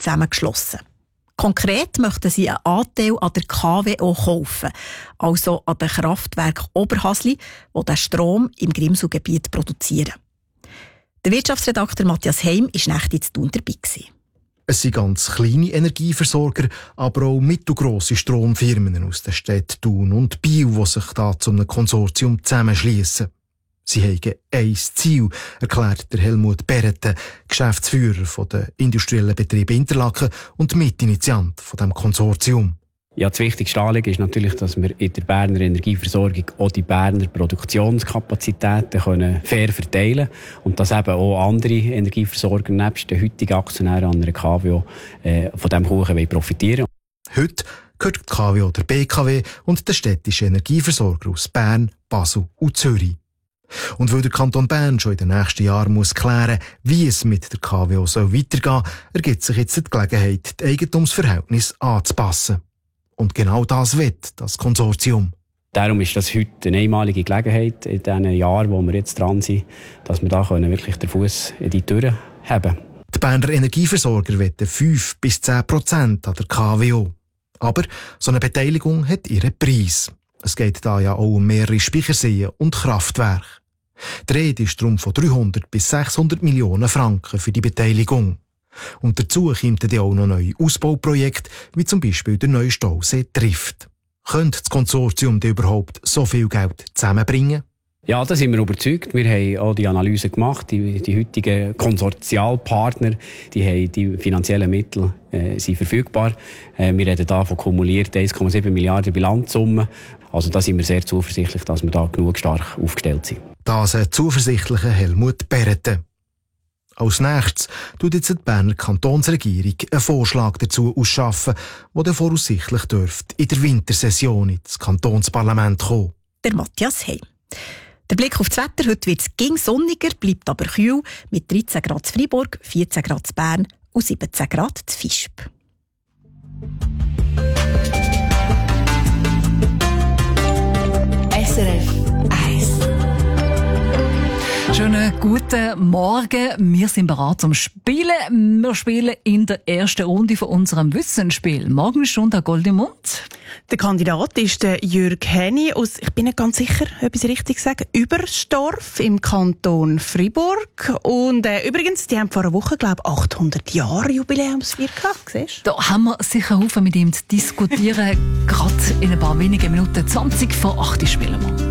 zusammengeschlossen. Konkret möchten sie einen Anteil an der KWO kaufen, also an den Kraftwerk Oberhasli, die den Strom im Grimselgebiet produzieren. Der Wirtschaftsredakteur Matthias Heim war nächte in Thun dabei. Es sind ganz kleine Energieversorger, aber auch mittelgrosse Stromfirmen aus den Städten Thun und Biel, die sich da zu einem Konsortium zusammenschliessen. Sie haben ein Ziel, erklärt der Helmut Berete, Geschäftsführer der industriellen Betriebe Interlaken und Mitinitiant von dem Konsortium. Ja, das wichtigste Anliegen ist natürlich, dass wir in der Berner Energieversorgung auch die Berner Produktionskapazitäten fair verteilen können und dass eben auch andere Energieversorger nebst den heutigen Aktionären an einer KWO von diesem Kuchen profitieren wollen. Heute gehört die KWO der BKW und der städtische Energieversorger aus Bern, Basel und Zürich. Und weil der Kanton Bern schon in den nächsten Jahren muss klären, wie es mit der KWO weitergehen soll, ergibt sich jetzt die Gelegenheit, die Eigentumsverhältnisse anzupassen. Und genau das will das Konsortium. Darum ist das heute eine einmalige Gelegenheit in diesen Jahren, wo wir jetzt dran sind, dass wir da wirklich den Fuß in die Tür haben. Die Berner Energieversorger wollen 5-10% an der KWO. Aber so eine Beteiligung hat ihren Preis. Es geht da ja auch um mehrere Speicherseen und Kraftwerke. Die Rede ist darum von 300 bis 600 Millionen Franken für die Beteiligung. Und dazu kommen dann auch noch neue Ausbauprojekte, wie zum Beispiel der neue Stausee Trift. Könnte das Konsortium denn überhaupt so viel Geld zusammenbringen? Ja, da sind wir überzeugt. Wir haben auch die Analyse gemacht. Die heutigen Konsortialpartner, die haben die finanziellen Mittel sind verfügbar. Wir reden da von kumuliert 1,7 Milliarden Bilanzsumme. Also da sind wir sehr zuversichtlich, dass wir da genug stark aufgestellt sind. Das ein zuversichtlicher Helmut Berete. Als nächstes tut jetzt die Berner Kantonsregierung einen Vorschlag dazu ausschaffen, der dann voraussichtlich dürfte in der Wintersession ins Kantonsparlament kommen. Der Matthias Heim. Der Blick auf das Wetter. Heute wird es ging sonniger, bleibt aber kühl, mit 13 Grad in Freiburg, 14 Grad in Bern und 17 Grad in Visp. SRF 1. Schönen guten Morgen. Wir sind bereit zum Spielen. Wir spielen in der ersten Runde von unserem Wissensspiel. Morgenstunde Goldemund. Der Kandidat ist der Jürg Henny aus, ich bin nicht ganz sicher, ob ich es richtig sage, Überstorf im Kanton Freiburg. Und übrigens, die haben vor einer Woche, glaube ich, 800 Jahre Jubiläumsfeier gehabt. Siehst du? Da haben wir sicher Haufen mit ihm zu diskutieren. Gerade in ein paar wenigen Minuten, 20 vor 8 spielen wir.